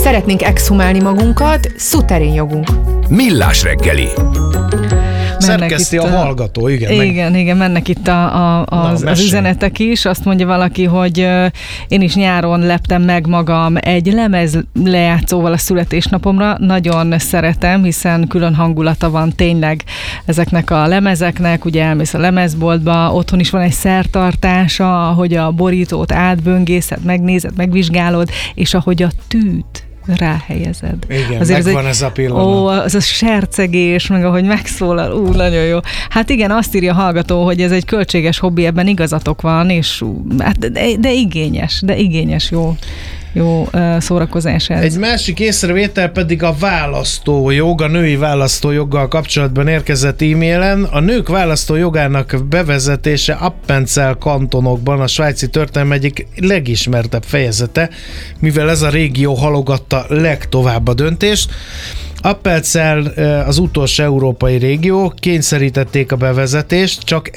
Szeretnénk exhumálni magunkat, szuterén jogunk. Millás reggeli. Szerkeszti a hallgató, igen. Igen, mennek itt az üzenetek is. Azt mondja valaki, hogy én is nyáron leptem meg magam egy lemez lejátszóval a születésnapomra. Nagyon szeretem, hiszen külön hangulata van tényleg ezeknek a lemezeknek. Ugye elmész a lemezboltba, otthon is van egy szertartása, ahogy a borítót átböngészed, megnézed, megvizsgálod, és ahogy a tűt ráhelyezed. Igen, azért megvan ez a pillanat. Az a sercegés, meg ahogy megszólal, nagyon jó. Hát igen, azt írja a hallgató, hogy ez egy költséges hobbi, ebben igazatok van, és de igényes, jó szórakozás ez. Egy másik észrevétel pedig a választójog, a női választójoggal kapcsolatban érkezett e-mailen. A nők választójogának bevezetése Appenzell kantonokban a svájci történelem egyik legismertebb fejezete, mivel ez a régió halogatta legtovább a döntést. Appenzell az utolsó európai régió, kényszerítették a bevezetést, csak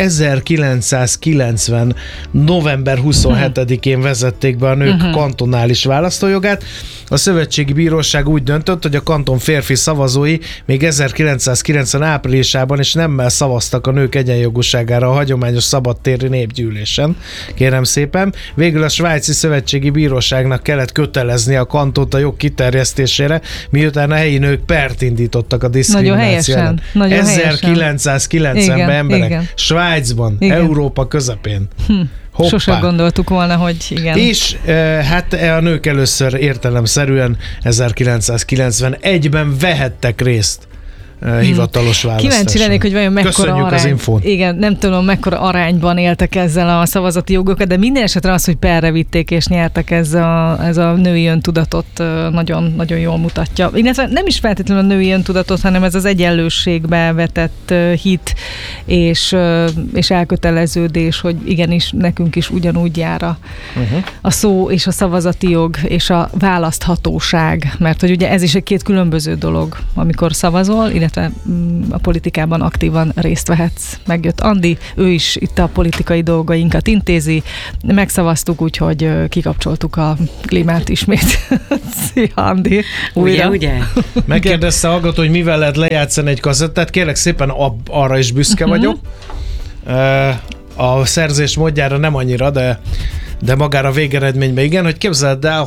1990. november 27-én vezették be a nők kantonális választójogát. A szövetségi bíróság úgy döntött, hogy a kanton férfi szavazói még 1990 áprilisában is nemmel szavaztak a nők egyenjogúságára a hagyományos szabadtéri népgyűlésen. Kérem szépen. Végül a svájci szövetségi bíróságnak kellett kötelezni a kantont a jog kiterjesztésére, miután a helyi nők pert indítottak a diszkrimináció ellen. 1990-ben emberek. Igen. Svájcban, igen. Európa közepén. Hoppá. Sose gondoltuk volna, hogy igen. És hát a nők először értelemszerűen 1991-ben vehettek részt hivatalos választáson. Kíváncsi lennék, hogy vajon mekkora az infót. Igen, nem tudom, mekkora arányban éltek ezzel a szavazati jogokat, de minden esetre az, hogy perre vitték és nyertek, ez a női öntudatot nagyon, nagyon jól mutatja. Illetve nem is feltétlenül a női öntudatot, hanem ez az egyenlőségbe vetett hit és elköteleződés, hogy igenis nekünk is ugyanúgy jár a szó és a szavazati jog és a választhatóság, mert hogy ugye ez is egy két különböző dolog, amikor szavazol, illetve a politikában aktívan részt vehetsz. Megjött Andi, ő is itt a politikai dolgainkat intézi. Megszavaztuk, úgyhogy kikapcsoltuk a klímát ismét. Szia, Andi! Újra. Ugye? Megkérdezte a hallgató, hogy mivel lehet lejátszani egy kazettát. Kérlek szépen, arra is büszke vagyok. A szerzés módjára nem annyira, de magára a végeredményben igen, hogy képzeld el,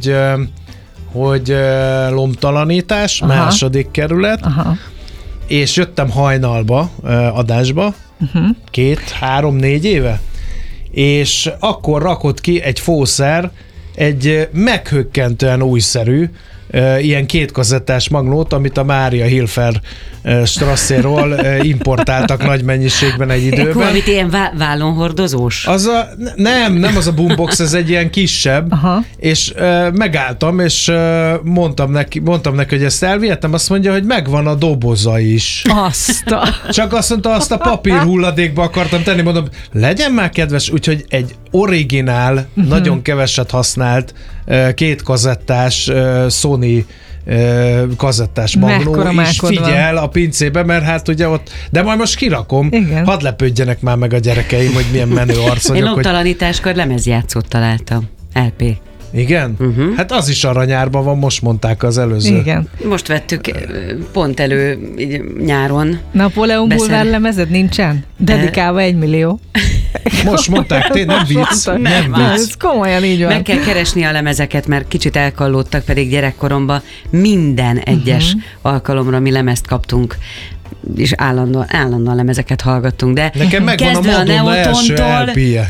hogy lomtalanítás, második kerület, és jöttem hajnalba, adásba, 2, 3, 4 éve, és akkor rakott ki egy fószer, egy meghökkentően újszerű, ilyen kétkazettás magnót, amit a Mária Hilfer Strasséről importáltak nagy mennyiségben egy időben. Valamit ilyen vállonhordozós? Nem az a boombox, ez egy ilyen kisebb, és megálltam, és mondtam neki, hogy ezt elvihetem, azt mondja, hogy megvan a doboza is. Csak azt mondta, azt a papír hulladékba akartam tenni, mondom, legyen már kedves, úgyhogy egy originál, nagyon keveset használt, kétkazettás Sony kazettás magnó is figyel a pincébe, mert hát ugye ott, de majd most kirakom, igen. Hadd lepődjenek már meg a gyerekeim, hogy milyen menő arc vagyok. Én lomtalanításkor lemezjátszót találtam, LP. Igen? Hát az is aranyárban van, most mondták az előző. Igen. Most vettük pont elő nyáron. Napóleon Bulvár lemezed nincsen? Dedikálva 1 millió. Most mondták, nem vicc. Nem vicc. Ez komolyan így van. Meg kell keresni a lemezeket, mert kicsit elkallódtak, pedig gyerekkoromban minden egyes alkalomra mi lemezt kaptunk, és állandóan lemezeket hallgattunk, de nekem megvan a Madonna első LP-je,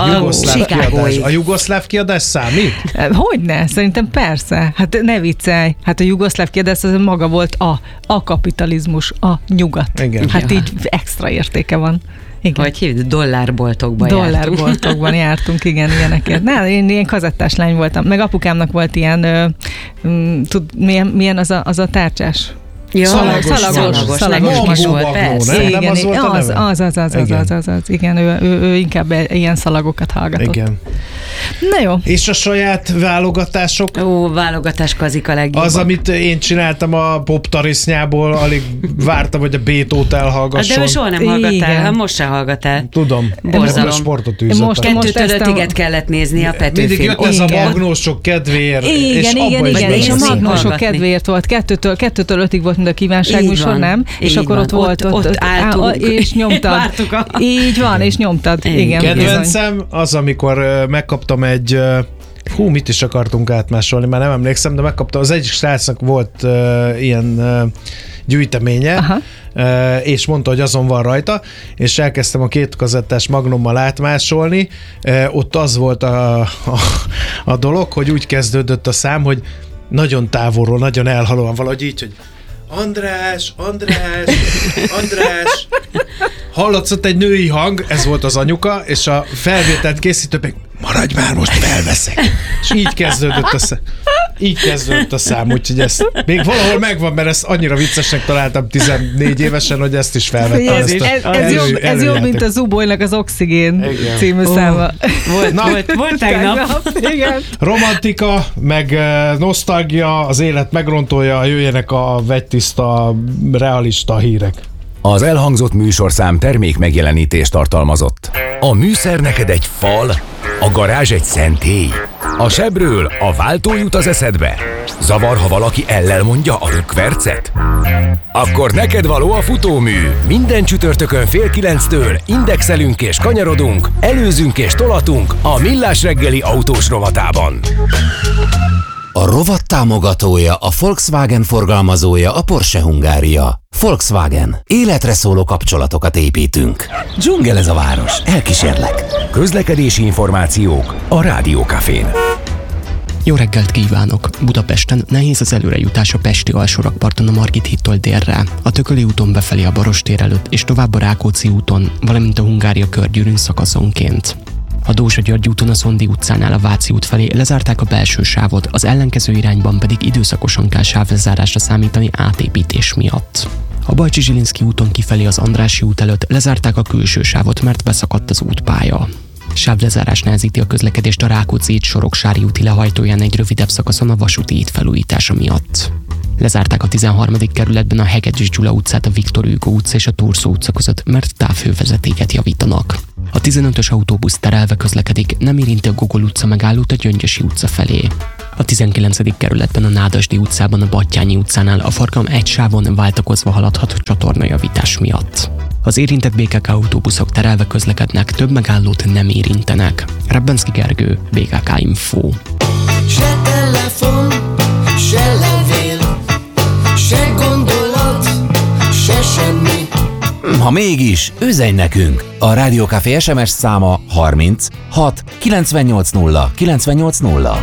a jugoszláv kiadás számít? Hogyne, szerintem persze. Hát ne viccelj. Hát a jugoszláv kiadás az maga volt a kapitalizmus, a nyugat. Igen. Hát így extra értéke van. Igen. Vagy hívd, dollárboltokban jártunk, igen, ilyeneket. Én ilyen kazettás lány voltam, meg apukámnak volt ilyen, milyen az a tárcsás? Ja, szalagos volt, persze. Igen, az. Igen, ő inkább ilyen szalagokat hallgatott. Igen. Na jó. És a saját válogatások? Ó, válogatás kazik a legjobb. Az, amit én csináltam a poptarisznyából, alig vártam, hogy a Bétót elhallgasson. De ő soha nem hallgattál, most se hallgattál. Tudom. Borzalom. A sportot űzött. Most 2-5-ig kellett nézni a Petőfin. Mindig jött ez a magnósok kedvéért. Igen, és a magnósok hallgatni. kedvéért volt. 2-től 5-ig volt mind a kívánságműsor, nem? És így akkor van. ott álltunk. és nyomtad. Így van, és nyomtad. Igen, kedvencem az, amikor megkaptam egy... mit is akartunk átmásolni, már nem emlékszem, de megkaptam, az egyik srácnak volt ilyen gyűjteménye, és mondta, hogy azon van rajta, és elkezdtem a 2 kazettás magnummal átmásolni. Ott az volt a dolog, hogy úgy kezdődött a szám, hogy nagyon távolról, nagyon elhalóan, valahogy így, hogy András, hallatszott egy női hang, ez volt az anyuka, és a felvételt készítő meg maradj már, most felveszek. És így kezdődött a szám, úgyhogy ez még valahol megvan, mert ezt annyira viccesnek találtam 14 évesen, hogy ezt is felvettem. Ez jobb, mint a Zubolynak az Oxigén című száma. Volt tegnap. Igen. Romantika, meg nosztalgia, az élet megrontója, jöjjenek a vegytiszta, realista hírek. Az elhangzott műsorszám termék megjelenítést tartalmazott. A műszer neked egy fal, a garázs egy szentély. A sebről a váltó jut az eszedbe. Zavar, ha valaki ellel mondja a rökkvercet? Akkor neked való a futómű. Minden csütörtökön 8:30 indexelünk és kanyarodunk, előzünk és tolatunk a Millás reggeli autós rovatában. A rovat támogatója, a Volkswagen forgalmazója, a Porsche Hungária. Volkswagen. Életre szóló kapcsolatokat építünk. Dzsungel ez a város. Elkísérlek. Közlekedési információk a Rádiókafén. Jó reggelt kívánok! Budapesten nehéz az előrejutás a pesti alsórakparton a Margit hídtól délre, a Tököli úton befelé a Barostér előtt és tovább a Rákóczi úton, valamint a Hungária körgyűrűn szakaszonként. A Dózsa-György úton a Szondi utcánál a Váci út felé lezárták a belső sávot, az ellenkező irányban pedig időszakosan kell sávlezárásra számítani átépítés miatt. A Bajcsi-Zsilinszky úton kifelé az Andrássy út előtt lezárták a külső sávot, mert beszakadt az útpálya. Sávlezárás nehezíti a közlekedést a Rákóczi híd Soroksári úti lehajtóján egy rövidebb szakaszon a vasúti híd felújítása miatt. Lezárták a 13. kerületben a Hegedűs Gyula utcát, a Viktor Hugo utca és a Turszó utca között, mert távhővezetéket javítanak. A 15-ös autóbusz terelve közlekedik, nem érinti a Gogol utca megállót a Gyöngyösi utca felé. A 19. kerületben a Nádasdy utcában, a Battyányi utcánál a forgalom egy sávon váltakozva haladhat csatornajavítás miatt. Az érintett BKK autóbuszok terelve közlekednek, több megállót nem érintenek. Rebbenszky Gergő, BKK Info. Se telefon, se levél, se gondolat, se semmi. Ha mégis, üzenj nekünk! A Rádiókafé SMS száma 30 6 980 980.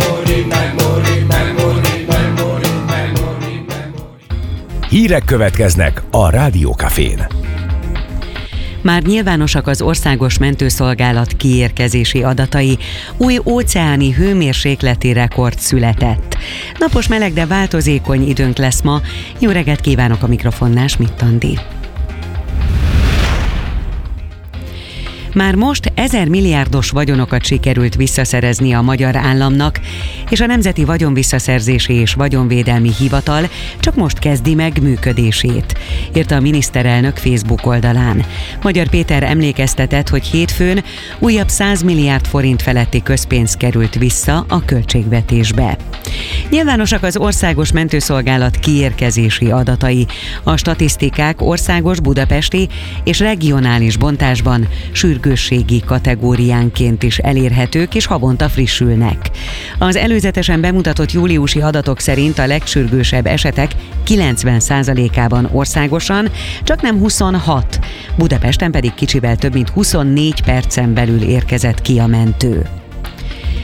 Hírek következnek a Rádiókafén. Már nyilvánosak az Országos Mentőszolgálat kiérkezési adatai, új óceáni hőmérsékleti rekord született. Napos meleg, de változékony időnk lesz ma. Jó reggelt kívánok, a mikrofonnál Schmidt Andi. Már most 1000 milliárdos vagyonokat sikerült visszaszerezni a magyar államnak, és a Nemzeti Vagyonvisszaszerzési és Vagyonvédelmi Hivatal csak most kezdi meg működését, írta a miniszterelnök Facebook oldalán. Magyar Péter emlékeztetett, hogy hétfőn újabb 100 milliárd forint feletti közpénz került vissza a költségvetésbe. Nyilvánosak az Országos Mentőszolgálat kiérkezési adatai. A statisztikák országos, budapesti és regionális bontásban sürgősségi kategóriánként is elérhetők és havonta frissülnek. Az előzetesen bemutatott júliusi adatok szerint a legsürgősebb esetek 90%-ában országosan, csak nem 26, Budapesten pedig kicsivel több mint 24 percen belül érkezett ki a mentő.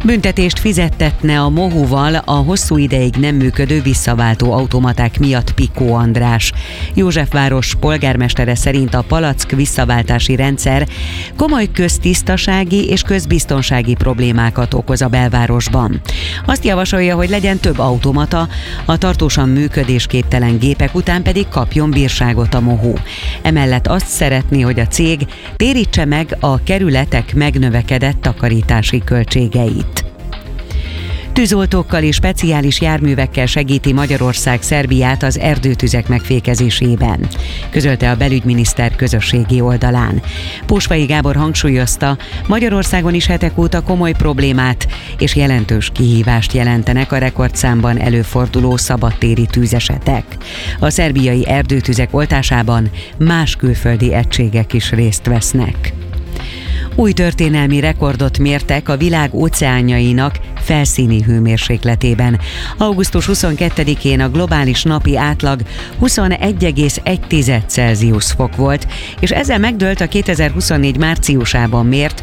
Büntetést fizettetne a Mohuval a hosszú ideig nem működő visszaváltó automaták miatt Pikó András. Józsefváros polgármestere szerint a palack visszaváltási rendszer komoly köztisztasági és közbiztonsági problémákat okoz a belvárosban. Azt javasolja, hogy legyen több automata, a tartósan működésképtelen gépek után pedig kapjon bírságot a Mohu. Emellett azt szeretné, hogy a cég térítse meg a kerületek megnövekedett takarítási költségeit. Tűzoltókkal és speciális járművekkel segíti Magyarország Szerbiát az erdőtüzek megfékezésében, közölte a belügyminiszter közösségi oldalán. Pósvai Gábor hangsúlyozta, Magyarországon is hetek óta komoly problémát és jelentős kihívást jelentenek a rekordszámban előforduló szabadtéri tűzesetek. A szerbiai erdőtüzek oltásában más külföldi egységek is részt vesznek. Új történelmi rekordot mértek a világ óceánjainak felszíni hőmérsékletében. Augusztus 22-én a globális napi átlag 21,1 Celsius fok volt, és ezzel megdőlt a 2024 márciusában mért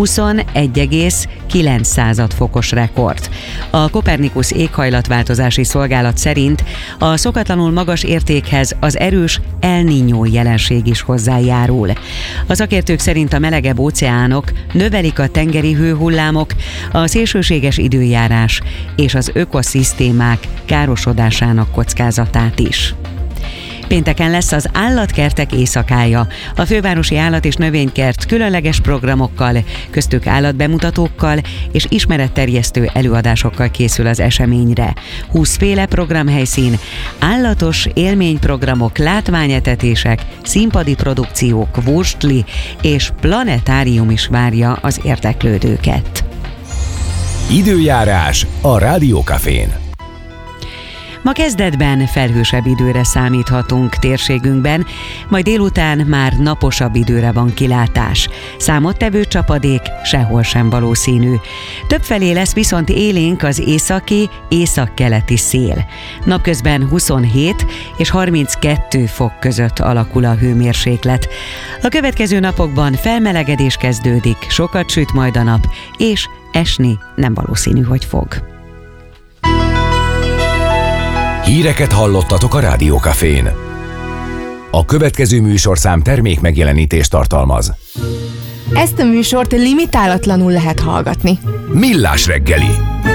21,9 fokos rekord. A Copernicus éghajlatváltozási szolgálat szerint a szokatlanul magas értékhez az erős El Niño jelenség is hozzájárul. A szakértők szerint a melegebb óceánok növelik a tengeri hőhullámok, a szélsőséges időjárás és az ökoszisztémák károsodásának kockázatát is. Pénteken lesz az állatkertek éjszakája. A fővárosi állat- és növénykert különleges programokkal, köztük állatbemutatókkal és ismeretterjesztő előadásokkal készül az eseményre. 20 féle programhelyszín, állatos élményprogramok, látványetetések, színpadi produkciók, wurstli és planetárium is várja az érdeklődőket. Időjárás a Rádiókafén. Ma kezdetben felhősebb időre számíthatunk térségünkben, majd délután már naposabb időre van kilátás. Számottevő csapadék sehol sem valószínű. Többfelé lesz viszont élénk az északi, északkeleti szél. Napközben 27 és 32 fok között alakul a hőmérséklet. A következő napokban felmelegedés kezdődik, sokat süt majd a nap, és esni nem valószínű, hogy fog. Híreket hallottatok a Rádiókafén. A következő műsorszám termék megjelenítést tartalmaz. Ezt a műsort limitálatlanul lehet hallgatni. Millás reggeli.